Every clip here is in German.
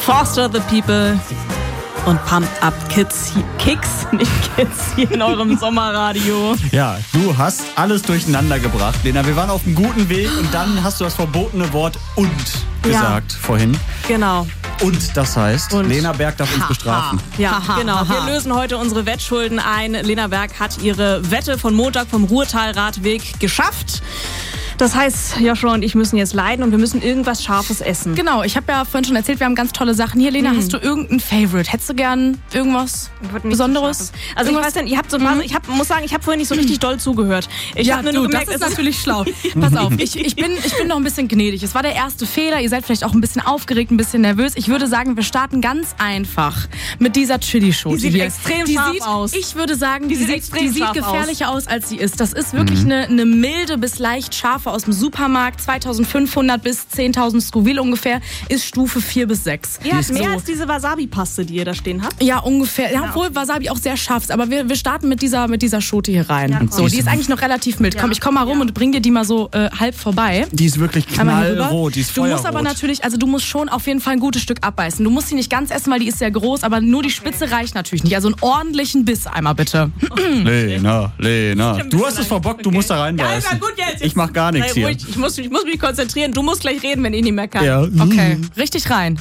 Foster the People und Pumped Up Kicks, nicht Kids, hier in eurem Sommerradio. Ja, du hast alles durcheinander gebracht, Lena. Wir waren auf einem guten Weg und dann hast du das verbotene Wort "und" gesagt vorhin. Genau. Und das heißt, Lena Berg darf uns bestrafen. Ja, genau. Wir lösen heute unsere Wettschulden ein. Lena Berg hat ihre Wette von Montag vom Ruhrtal-Radweg geschafft. Das heißt, Joshua und ich müssen jetzt leiden und wir müssen irgendwas Scharfes essen. Genau, ich habe ja vorhin schon erzählt, wir haben ganz tolle Sachen hier. Lena, hast du irgendein Favorite? Hättest du gern irgendwas Besonderes? Also ich weiß nicht, ich muss sagen, ich habe vorhin nicht so richtig doll zugehört. Ich habe nur gemerkt, das ist natürlich schlau. Pass auf, ich bin noch ein bisschen gnädig. Es war der erste Fehler, ihr seid vielleicht auch ein bisschen aufgeregt, ein bisschen nervös. Ich würde sagen, wir starten ganz einfach mit dieser Chili-Schote. Die sieht extrem scharf aus. Ich würde sagen, die sieht gefährlicher aus, als sie ist. Das ist wirklich eine milde bis leicht scharfe aus dem Supermarkt, 2500 bis 10.000 Scoville ungefähr, ist Stufe 4 bis 6. Ja, ist mehr als diese Wasabi-Paste, die ihr da stehen habt. Ja, ungefähr. Ja, obwohl Wasabi auch sehr scharf ist, aber wir starten mit dieser Schote hier rein. Ja, so, die ist eigentlich noch relativ mild. Ja. Komm, ich komm mal rum und bring dir die mal so halb vorbei. Die ist wirklich knallrot, die ist feuerrot. Du musst aber natürlich, du musst schon auf jeden Fall ein gutes Stück abbeißen. Du musst sie nicht ganz essen, weil die ist sehr groß, aber nur die Spitze reicht natürlich nicht. Also einen ordentlichen Biss einmal bitte. Lena, du hast es verbockt, du musst da reinbeißen. Ja, gut jetzt. Ich mach gar nichts hier. Ruhig. Ich muss mich konzentrieren. Du musst gleich reden, wenn ich nicht mehr kann. Ja. Okay, richtig rein.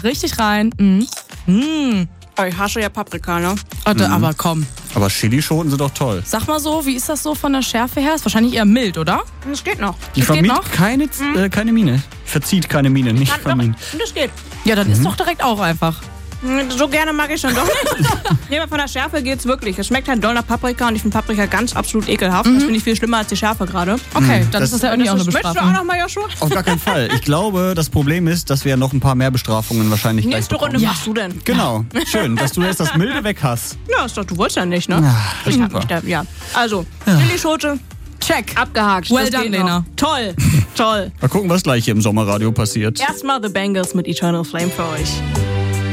Aber ich hasse ja Paprika, ne? Aber komm. Aber Chilischoten sind doch toll. Sag mal so, wie ist das so von der Schärfe her? Ist wahrscheinlich eher mild, oder? Das geht noch. Die vermied keine Miene. Verzieht keine Miene, nicht vermieden. Das geht. Ja, dann ist doch direkt auch einfach. So gerne mag ich schon doch nicht. Nee, aber von der Schärfe geht's wirklich. Es schmeckt halt doll nach Paprika und ich finde Paprika ganz absolut ekelhaft. Das finde ich viel schlimmer als die Schärfe gerade. Okay, dann ist das ja irgendwie auch eine Bestrafung. Möchtest du auch noch mal, Joshua? Auf gar keinen Fall. Ich glaube, das Problem ist, dass wir noch ein paar mehr Bestrafungen wahrscheinlich gleich Nächste bekommen. Runde machst du denn? Genau. Schön, dass du jetzt das Milde weg hast. Ja, ist doch, du wolltest ja nicht, ne? Ja, Ich hab mich da, ja. Also, Chilischote, check. abgehakt. Well Das done, geht Lena. noch. Toll, toll. Mal gucken, was gleich hier im Sommerradio passiert. Erstmal The Bangles mit Eternal Flame für euch.